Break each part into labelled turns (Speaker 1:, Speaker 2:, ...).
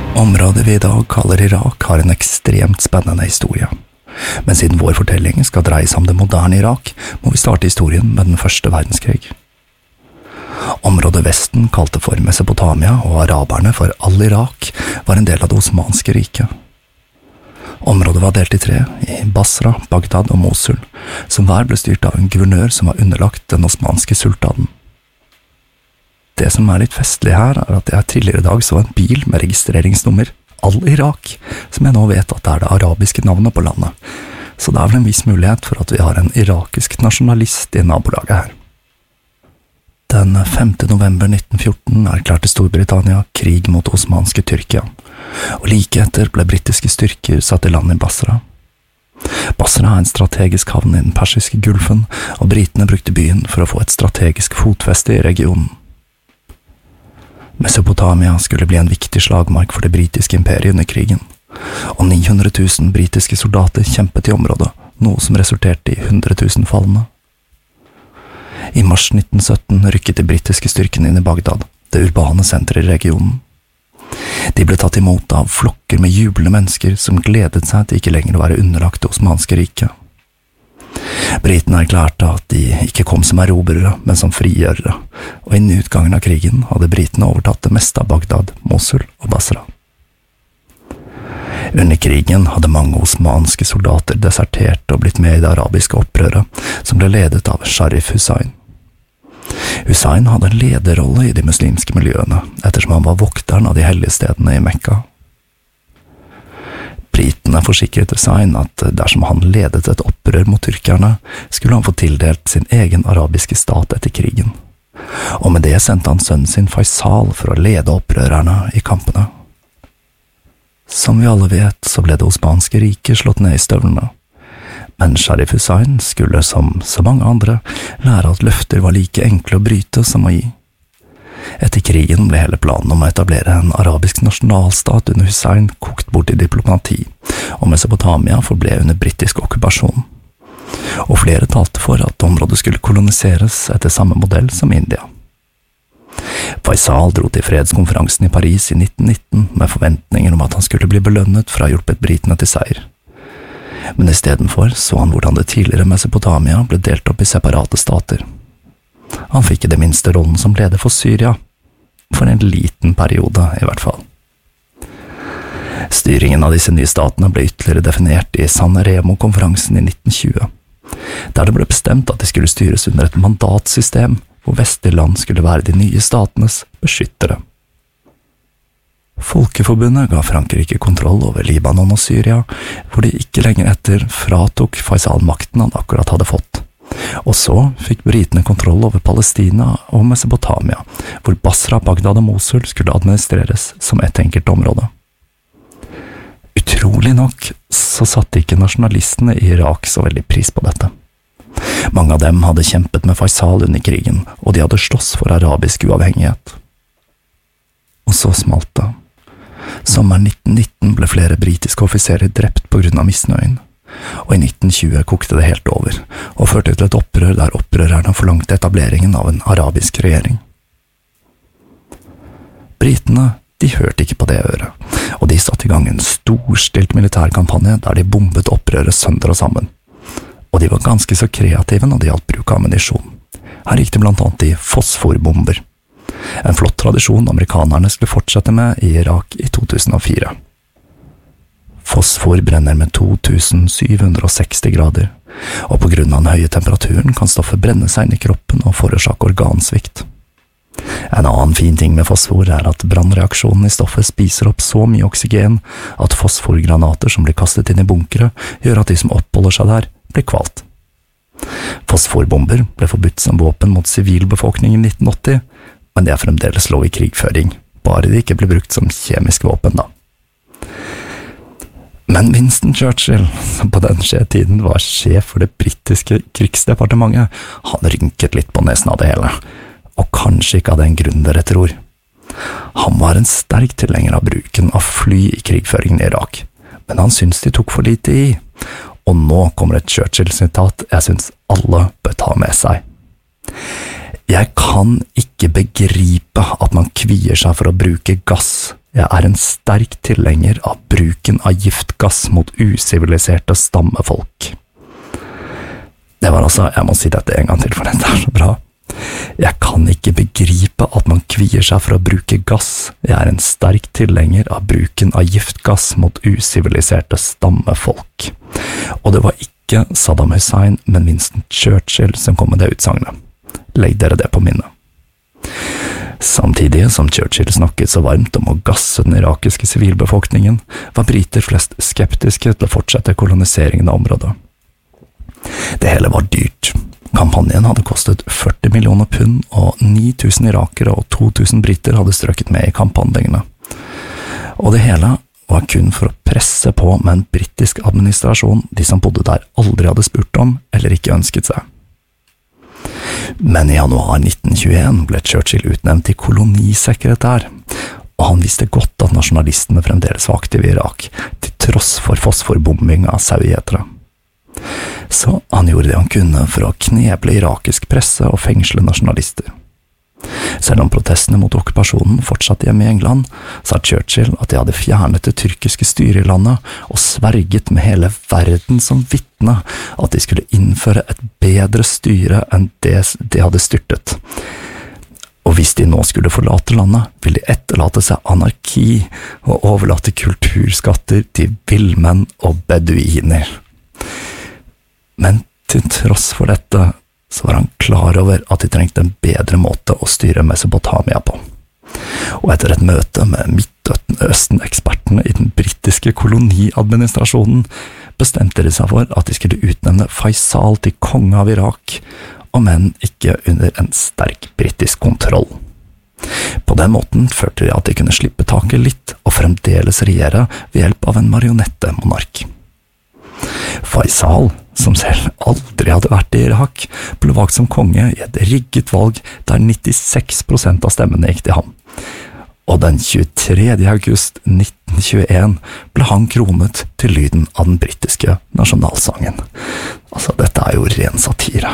Speaker 1: Området vi I dag kaller Irak har en ekstremt spennende historie. Men siden vår fortelling skal dreie seg om det moderne Irak, må vi starte historien med den første verdenskrig. Området Vesten kalte for Mesopotamia og araberne for Al-Irak var en del av det osmanske riket. Området var delt I tre, I Basra, Bagdad og Mosul, som hver ble styrt av en guvernør som var underlagt den osmanske sultanen. Det som litt festlig her at jeg tidligere I dag så en bil med registreringsnummer Al-Irak, som jeg nå vet at det arabiske navnet på landet, så det vel en viss mulighet for at vi har en irakisk nasjonalist I nabolaget her. Den 5. november 1914 erklærte Storbritannia krig mot osmanske Tyrkia, og like etter ble britiske styrker satt I land I Basra. Basra en strategisk havn I den persiske gulfen, og britene brukte byen for å få et strategisk fotfeste I regionen. Mesopotamia skulle bli en viktig slagmark for det britiske imperiet under krigen, og 900 000 britiske soldater kjempet I området, noe som resulterte I 100 000 falne. I mars 1917 rykket de britiske styrkene inn I Bagdad, det urbane senteret I regionen. De ble tatt imot av flokker med jublende mennesker som gledet seg til ikke lenger å være underlagt det osmanske riket. Britene erklærte at de ikke kom som erobrere, men som frigjørere, og innen utgangen av krigen hadde britene overtatt det meste av Bagdad, Mosul og Basra. Under krigen hadde mange osmanske soldater desertert og blitt med I det arabiske opprøret, som ble ledet av Sharif Hussain. Hussain hadde en lederrolle I de muslimske miljøene, ettersom han var vokteren av de hellige stedene I Mekka. Britene forsikret Hussain at dersom han ledet et opprør mot tyrkerne, skulle han få tildelt sin egen arabiske stat etter krigen. Og med det sendte han sønnen sin Faisal for å lede opprørerne I kampene. Som vi alle vet, så ble det osmanske riket slått ned I støvlene. Men Sharif Hussain skulle, som så mange andre, lære at løfter var like enkle å bryte som å gi. Etter krigen ble hele planen om å etablere en arabisk nasjonalstat under Hussain kokt bort I diplomati, og Mesopotamia forble under britisk okkupasjon. Og flere talte for at området skulle koloniseres etter samme modell som India. Faisal dro til fredskonferansen I Paris I 1919 med forventninger om at han skulle bli belønnet for å ha hjulpet britene til seier. Men I stedet for så han hvordan det tidligere Mesopotamia ble delt opp I separate stater. Han fikk I det minste rollen som leder for Syria, for en liten periode I hvert fall. Styringen av disse nye statene ble ytterligere definert I San Remo-konferansen I 1920, der det ble bestemt at de skulle styres under et mandatsystem, hvor vestlige land skulle være de nye statenes beskyttere. Folkeforbundet ga Frankrike kontroll over Libanon og Syria, hvor de ikke lenger etter fratok Faisal makten han akkurat hadde fått. Og så fikk britene kontroll over Palestina og Mesopotamia, hvor Basra, Bagdad og Mosul skulle administreres som et enkelt område. Utrolig nok så satte ikke nasjonalistene I Irak så veldig pris på dette. Mange av dem hadde kjempet med Faisal under krigen, og de hadde slåss for arabisk uavhengighet. Og så smalt det. Sommeren 1919 ble flere britiske offiserer drept på grunn av misnøyen, og I 1920 kokte det helt over, og førte til et opprør der opprørerne forlangte etableringen av en arabisk regjering. Britene, de hørte ikke på det øret, og de satte I gang en storstilt militærkampanje der de bombet opprøret sønder og sammen. Og de var ganske så kreative når det gjaldt bruk av ammunisjon. Her gikk det blant annet I fosforbomber. En flott tradisjon amerikanerne skulle fortsette med I Irak I 2004. Fosfor brenner med 2760 grader, og på grunn av den høye temperaturen kan stoffet brenne seg inn I kroppen og forårsake organsvikt. En annen fin ting med fosfor at brannreaksjonen I stoffet spiser opp så mye oksygen at fosforgranater som blir kastet inn I bunkere gjør at de som oppholder seg der blir kvalt. Fosforbomber ble forbudt som våpen mot sivilbefolkningen I 1980, men det fremdeles lov I krigføring, bare de ikke ble brukt som kjemisk våpen da. Men Winston Churchill, som på den tiden var sjef for det britiske krigsdepartementet, han rynket litt på nesen av det hele, og kanskje ikke av den grunn dere tror. Han var en sterk tilhenger av bruken av fly I krigføringen I Irak, men han syntes de tok for lite I, og nå kommer et Churchill-sitat jeg synes alle bør ta med seg. Jeg kan ikke begripe at man kvier seg for å bruke gass Jeg en sterk tilhenger av bruken av giftgass mot usiviliserte stammefolk. Det var altså, jeg må si dette en gang til, for dette så bra. Jeg kan ikke begripe at man kvier seg for å bruke gass. Jeg en sterk tilhenger av bruken av giftgass mot usiviliserte stammefolk. Og det var ikke Saddam Hussein, men Winston Churchill som kom med det utsagnet. Legg dere det på minnet. Samtidig som Churchill snakket så varmt om å gasse den irakiske sivilbefolkningen, var briter flest skeptiske til å fortsette koloniseringen av området. Det hele var dyrt. Kampanjen hadde kostet 40 millioner pund, og 9000 irakere og 2000 briter hadde strøket med i kamphandlingene. Og det hele var kun for å presse på med en britisk administrasjon de som bodde der aldri hadde spurt om eller ikke ønsket seg. Men i januar 1921 ble Churchill utnevnt til kolonisekretær, og han visste godt at nasjonalistene fremdeles var aktive i Irak, til tross for fosforbombing av sauegjetere. Så han gjorde det han kunne for å kneble irakisk presse og fengsle nasjonalister. Selv om protestene mot okkupasjonen fortsatte hjemme i England, sa Churchill at de hadde fjernet det tyrkiske styret i landet og sverget med hele verden som vitne at de skulle innføre et bedre styre enn det de hadde styrtet. Og hvis de nå skulle forlate landet, ville de etterlate seg anarki og overlate kulturskatter til villmenn og beduiner. Men til tross for dette, så var han klar over at de trengte en bedre måte å styre Mesopotamia på. Og etter et møte med Midtøsten-ekspertene i den britiske koloniadministrasjonen, bestemte de seg for at de skulle utnevne Faisal til konge av Irak, om enn ikke under en sterk britisk kontroll. På den måten følte de at de kunne slippe taket litt og fremdeles regjere ved hjelp av en marionettemonark. Faisal, som selv aldri hadde vært i Irak, ble valgt som konge i et rigget valg der 96% av stemmene gikk til ham. Og den 23. august 1921 ble han kronet til lyden av den britiske nasjonalsangen. Altså, dette jo ren satire.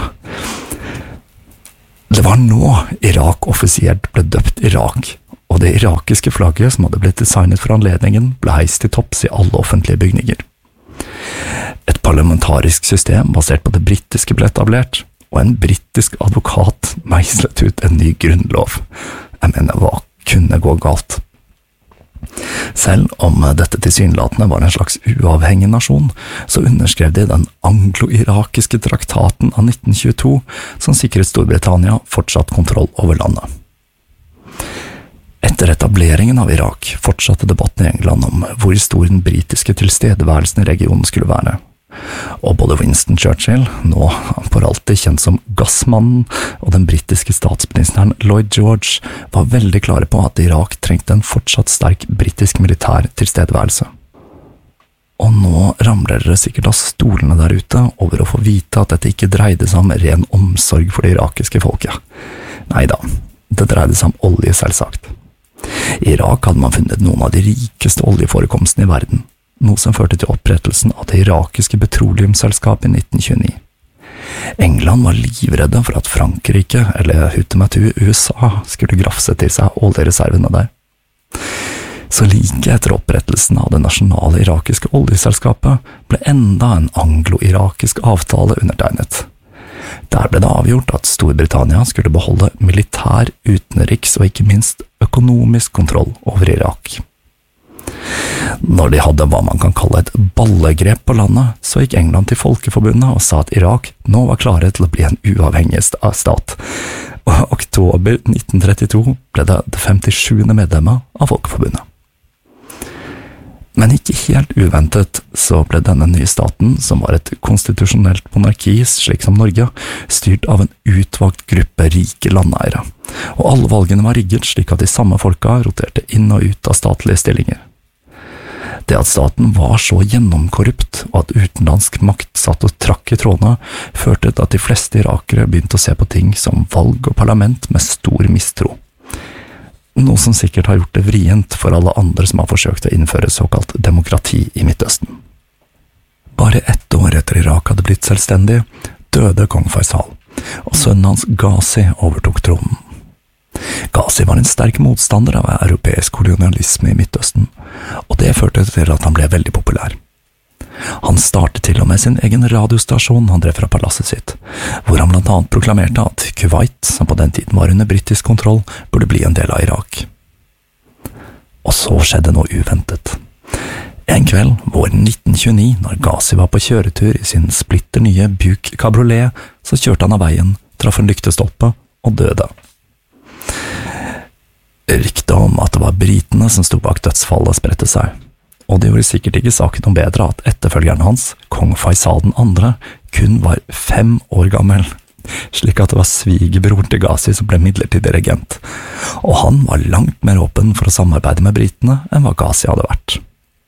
Speaker 1: Det var nå Irak offisielt ble døpt Irak, og det irakiske flagget som hadde blitt designet for anledningen ble heist til topps i alle offentlige bygninger. Et parlamentarisk system basert på det britiske ble etablert, og en britisk advokat meislet ut en ny grunnlov. Jeg mener, hva kunne gå galt? Selv om dette tilsynelatende var en slags uavhengig nasjon, så underskrev de den anglo-irakiske traktaten av 1922, som sikret Storbritannia fortsatt kontroll over landet. Etter etableringen av Irak fortsatte debatten i England om hvor stor den britiske tilstedeværelsen i regionen skulle være. Og både Winston Churchill, nå for alltid kjent som gassmannen, og den britiske statsministeren Lloyd George var veldig klare på at Irak trengte en fortsatt sterk britisk militær tilstedeværelse. Og nå ramler dere sikkert av stolene der ute over å få vite at dette ikke dreide seg om ren omsorg for det irakiske folket. Neida, det dreide seg om olje selvsagt. I Irak hadde man funnet noen av de rikeste oljeforekomstene i verden, noe som førte til opprettelsen av det irakiske petroleumsselskapet i 1929. England var livredde for at Frankrike, eller Hutematu USA, skulle grafse til seg oljereservene der. Så like etter opprettelsen av det nasjonale irakiske oljeselskapet ble enda en anglo-irakisk avtale undertegnet. Der ble det avgjort at Storbritannia skulle beholde militær, utenriks og ikke minst økonomisk kontroll over Irak. Når de hadde hva man kan kalle et ballegrep på landet, så gikk England til Folkeforbundet og sa at Irak nå var klare til å bli en uavhengig stat. Og i oktober 1932 ble det 57. medlemmet av Folkeforbundet. Men ikke helt uventet så ble denne nye staten, som var et konstitusjonelt monarki slik som Norge, styrt av en utvalgt gruppe rike landeiere, og alle valgene var rigget slik at de samme folka roterte inn og ut av statlige stillinger. Det at staten var så gjennomkorrupt, og at utenlandsk makt satt og trakk i trådene, førte til at de fleste irakere begynte å se på ting som valg og parlament med stor mistro. Noe som sikkert har gjort det vrient for alle andre som har forsøkt å innføre såkalt demokrati i Midtøsten. Bare 1 år etter Irak hadde blitt selvstendig, døde kong Faisal, og sønnen hans Ghazi overtok tronen. Ghazi var en sterk motstander av europeisk kolonialisme i Midtøsten, og det førte til at han ble veldig populær. Han startet til og med sin egen radiostasjon han drev fra palasset sitt, hvor han blant annet proklamerte at Kuwait, som på den tiden var under britisk kontroll, burde bli en del av Irak. Og så skjedde noe uventet. En kveld, våren 1929, når Ghazi var på kjøretur i sin splitter nye Buick Cabriolet, så kjørte han av veien, traff en lyktestolpe og døde. Ryktet om at det var britene som sto bak dødsfallet spredte seg, og det gjorde sikkert ikke saken noe bedre at etterfølgeren hans, kong Faisal 2., kun var 5 år gammel, slik at det var svigerbror til Ghazi som ble midlertidig regent, og han var langt mer åpen for å samarbeide med britene enn hva Ghazi hadde vært.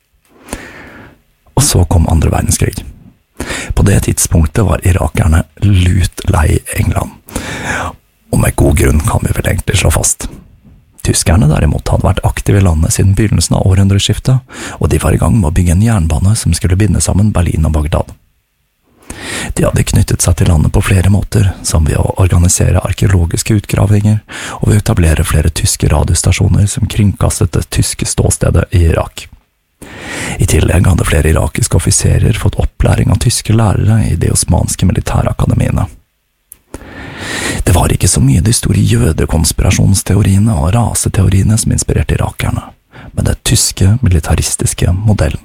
Speaker 1: Og så kom andre verdenskrig. På det tidspunktet var irakerne lut lei England, og med god grunn kan vi vel egentlig slå fast. Tyskerne derimot hadde vært aktive i landet siden begynnelsen av århundreskiftet, og de var i gang med å bygge en jernbane som skulle binde sammen Berlin og Bagdad. De hadde knyttet seg til landet på flere måter, som ved å organisere arkeologiske utgravinger og ved å etablere flere tyske radiostasjoner som kringkastet det tyske ståstedet i Irak. I tillegg hadde flere irakiske offiserer fått opplæring av tyske lærere i de osmanske militærakademiene. Det var ikke så mye de store jødekonspirasjonsteoriene og raseteoriene som inspirerte irakerne, men den tyske militaristiske modellen.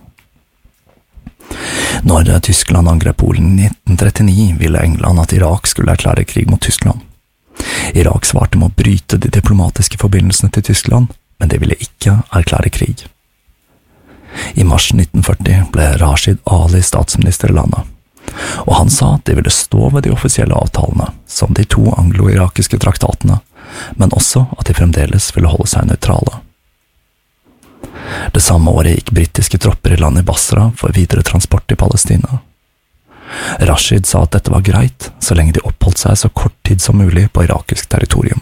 Speaker 1: Når Tyskland angrep Polen i 1939, ville England at Irak skulle erklære krig mot Tyskland. Irak svarte med å bryte de diplomatiske forbindelsene til Tyskland, men de ville ikke erklære krig. I mars 1940 ble Rashid Ali statsminister i landet, og han sa at de ville stå ved de offisielle avtalene, som de 2 anglo-irakiske traktatene, men også at de fremdeles ville holde seg nøytrale. Det samme året gikk britiske tropper i land i Basra for videre transport til Palestina. Rashid sa at dette var greit, så lenge de oppholdt seg så kort tid som mulig på irakisk territorium.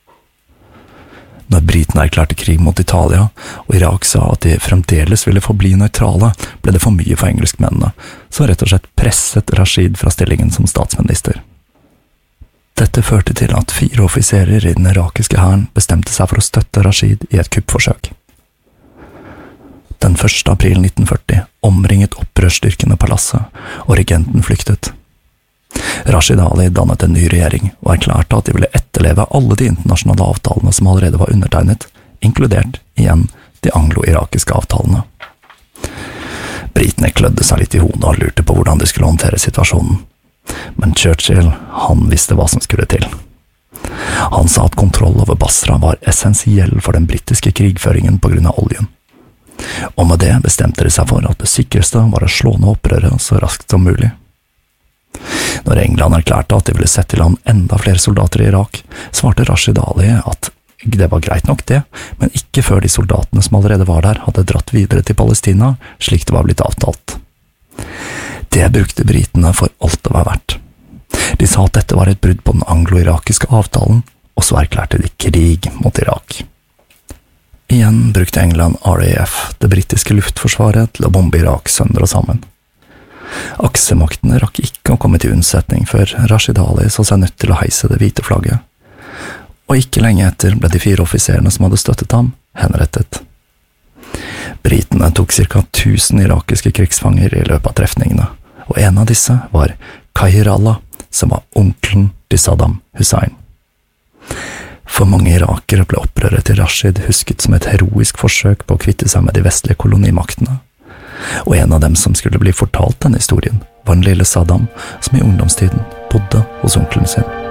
Speaker 1: Når britene erklærte krig mot Italia, og Irak sa at de fremdeles ville forbli nøytrale, ble det for mye for engelskmennene, som rett og slett presset Rashid fra stillingen som statsminister. Dette førte til at 4 offiserer i den irakiske hæren bestemte seg for å støtte Rashid i et kuppforsøk. Den 1. april 1940 omringet opprørsstyrkene palasset, og regenten flyktet. Rashid Ali dannet en ny regjering og erklærte at de ville etterleve alle de internasjonale avtalene som allerede var undertegnet, inkludert igjen de anglo-irakiske avtalene. Britene klødde seg litt i hodet og lurte på hvordan de skulle håndtere situasjonen, men Churchill, han visste hva som skulle til. Han sa at kontroll over Basra var essensiell for den britiske krigføringen på grunn av oljen. Og med det bestemte de seg for at det sikreste var å slå ned opprøret så raskt som mulig. Når England erklærte at de ville sette i land enda flere soldater i Irak, svarte Rashid Ali at det var greit nok det, men ikke før de soldatene som allerede var der hadde dratt videre til Palestina, slik det var blitt avtalt. Det brukte britene for alt det var verdt. De sa at dette var et brudd på den anglo-irakiske avtalen, og så erklærte de krig mot Irak. Igjen brukte England RAF, det britiske luftforsvaret, til å bombe Irak sønder og sammen. Aksemaktene rakk ikke å komme til unnsetning før Rashid Ali så seg nødt til å heise det hvite flagget, og ikke lenge etter ble de 4 offiserene som hadde støttet ham, henrettet. Britene tok ca. 1000 irakiske krigsfanger i løpet av trefningene, og en av disse var Kahir Allah, som var onkelen til Saddam Hussein. For mange irakere ble opprøret til Rashid husket som et heroisk forsøk på å kvitte seg med de vestlige kolonimaktene, og en av dem som skulle bli fortalt denne historien var den lille Saddam, som i ungdomstiden bodde hos onkelen sin.